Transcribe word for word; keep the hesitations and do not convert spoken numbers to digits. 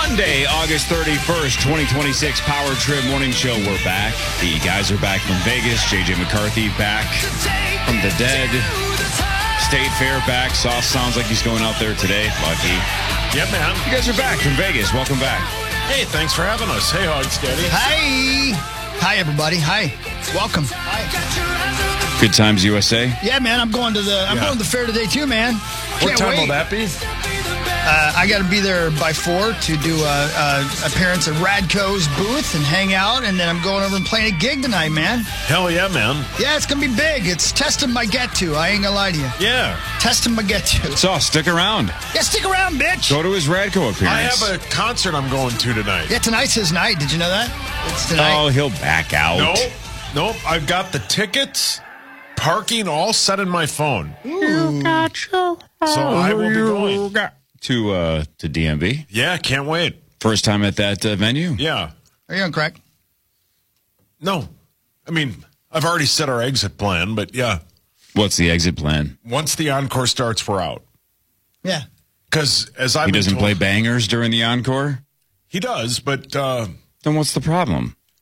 Monday, August thirty-first, twenty twenty-six, Power Trip Morning Show. We're back. The guys are back from Vegas. J J McCarthy back from the dead. State Fair back. Sauce sounds like he's going out there today. Lucky. Yeah, man. You guys are back from Vegas. Welcome back. Hey, thanks for having us. Hey, Hogs Daddy. Hi. Hi, everybody. Hi. Welcome. Hi. Good Times U S A. Yeah, man. I'm going to the I'm Yeah. going to the fair today too, man. What Can't time wait. will that be? Uh, I got to be there by four to do a, a appearance at Radco's booth and hang out, and then I'm going over and playing a gig tonight, man. Hell yeah, man. Yeah, it's gonna be big. It's testing my get to. I ain't gonna lie to you. Yeah. Testing my get to. Sauce, stick around. Yeah, stick around, bitch. Go to his Radco appearance. I have a concert I'm going to tonight. Yeah, tonight's his night. Did you know that? It's tonight. Oh, he'll back out. Nope. Nope. I've got the tickets, parking all set in my phone. You got your So I will be going. To, uh, to D M V. Yeah, can't wait. First time at that uh, venue? Yeah. Are you on crack? No. I mean, I've already set our exit plan, but yeah. What's the exit plan? Once the encore starts, we're out. Yeah. Because as I've He been doesn't told, play bangers during the encore? He does, but uh, Then what's the problem?